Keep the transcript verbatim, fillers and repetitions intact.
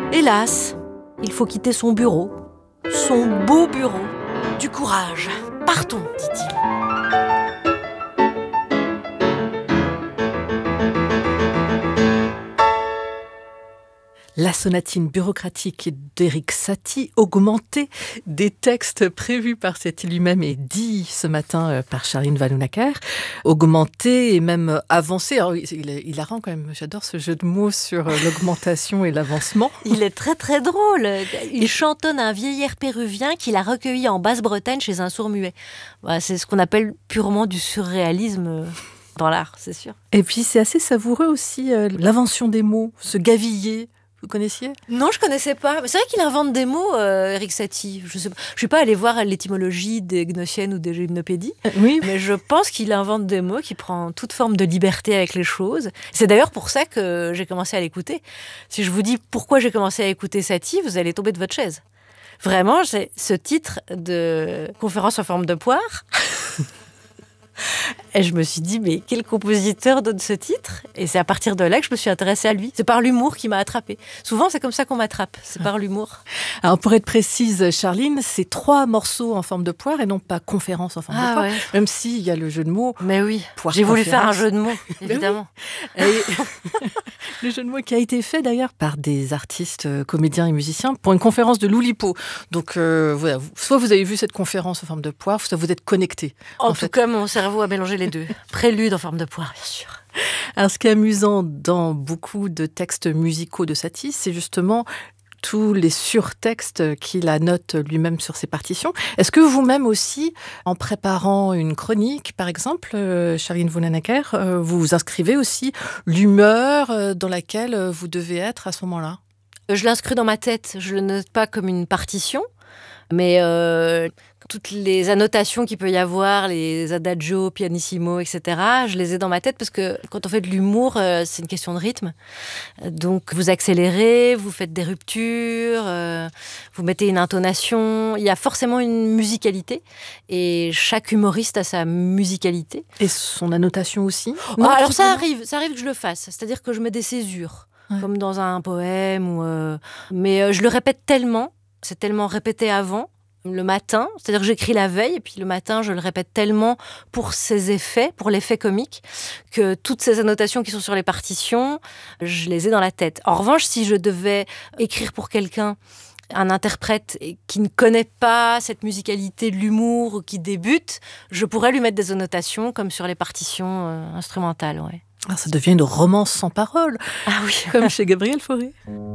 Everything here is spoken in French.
Hélas, il faut quitter son bureau, son beau bureau. Du courage, partons, dit-il. La sonatine bureaucratique d'Erik Satie, augmentée des textes prévus par cet lui-même et dit ce matin par Charline Vanhoenacker, augmentée et même avancée. Alors, il est hilarant quand même, j'adore ce jeu de mots sur l'augmentation et l'avancement. Il est très très drôle. Il chantonne un vieil air péruvien qu'il a recueilli en Basse-Bretagne chez un sourd-muet. Voilà, c'est ce qu'on appelle purement du surréalisme dans l'art, c'est sûr. Et puis c'est assez savoureux aussi, euh, l'invention des mots, ce gaviller. Vous connaissiez ? Non, je connaissais pas. C'est vrai qu'il invente des mots, euh, Erik Satie. Je sais pas. Je suis pas allée voir l'étymologie des gnossiennes ou des gymnopédies. Oui. Mais je pense qu'il invente des mots, qu'il prend toute forme de liberté avec les choses. C'est d'ailleurs pour ça que j'ai commencé à l'écouter. Si je vous dis pourquoi j'ai commencé à écouter Satie, vous allez tomber de votre chaise. Vraiment, c'est ce titre de conférence en forme de poire. Et je me suis dit, mais quel compositeur donne ce titre ? Et c'est à partir de là que je me suis intéressée à lui. C'est par l'humour qui m'a attrapée. Souvent, c'est comme ça qu'on m'attrape, c'est par l'humour. Alors, pour être précise, Charline, c'est trois morceaux en forme de poire et non pas conférence en forme ah, de poire. Ouais. Même s'il y a le jeu de mots. Mais oui, poire j'ai voulu conférence. faire un jeu de mots, évidemment. Oui. Et le jeu de mots qui a été fait d'ailleurs par des artistes, euh, comédiens et musiciens pour une conférence de l'Oulipo. Donc, euh, voilà, soit vous avez vu cette conférence en forme de poire, soit vous êtes connecté. En, en tout fait. cas, mon cerveau a mélangé les deux. Prélude en forme de poire, bien sûr. Alors, ce qui est amusant dans beaucoup de textes musicaux de Satie, c'est justement tous les surtextes qu'il annote lui-même sur ses partitions. Est-ce que vous-même aussi, en préparant une chronique, par exemple, euh, Charline Vanhoenacker, euh, vous vous inscrivez aussi l'humeur euh, dans laquelle vous devez être à ce moment-là ? Je l'inscris dans ma tête. Je le note pas comme une partition, mais euh, toutes les annotations qu'il peut y avoir, les adagio, pianissimo, et cetera, je les ai dans ma tête parce que quand on fait de l'humour, euh, c'est une question de rythme. Donc vous accélérez, vous faites des ruptures, euh, vous mettez une intonation. Il y a forcément une musicalité et chaque humoriste a sa musicalité. Et son annotation aussi ? Non, ah, alors ça arrive, ça arrive que je le fasse. C'est-à-dire que je mets des césures, ouais. Comme dans un poème. Ou, euh, mais euh, je le répète tellement, c'est tellement répété avant, le matin, c'est-à-dire que j'écris la veille et puis le matin je le répète tellement pour ses effets, pour l'effet comique, que toutes ces annotations qui sont sur les partitions, je les ai dans la tête. En revanche, si je devais écrire pour quelqu'un, un interprète qui ne connaît pas cette musicalité de l'humour ou qui débute, je pourrais lui mettre des annotations comme sur les partitions euh, instrumentales. Ouais. Ah, ça devient une romance sans parole, ah oui. Comme chez Gabriel Fauré.